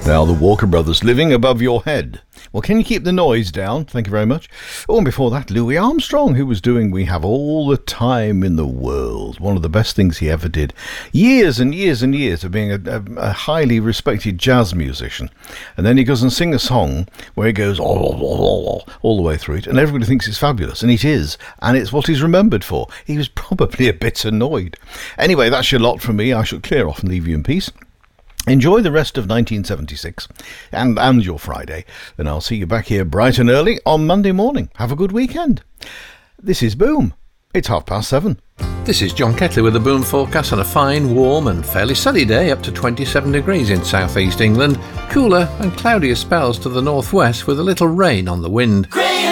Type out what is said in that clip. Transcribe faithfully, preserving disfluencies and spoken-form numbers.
Now, the Walker Brothers, Living Above Your Head. Well, can you keep the noise down? Thank you very much. Oh, and before that, Louis Armstrong, who was doing We Have All the Time in the World. One of the best things he ever did. Years and years and years of being a, a, a highly respected jazz musician. And then he goes and sings a song where he goes all, all, all, all the way through it. And everybody thinks it's fabulous. And it is. And it's what he's remembered for. He was probably a bit annoyed. Anyway, that's your lot from me. I shall clear off and leave you in peace. Enjoy the rest of nineteen seventy-six and, and your Friday, and I'll see you back here bright and early on Monday morning. Have a good weekend. This is Boom. It's half past seven. This is John Ketley with the Boom forecast on a fine, warm and fairly sunny day up to twenty-seven degrees in southeast England. Cooler and cloudier spells to the northwest with a little rain on the wind.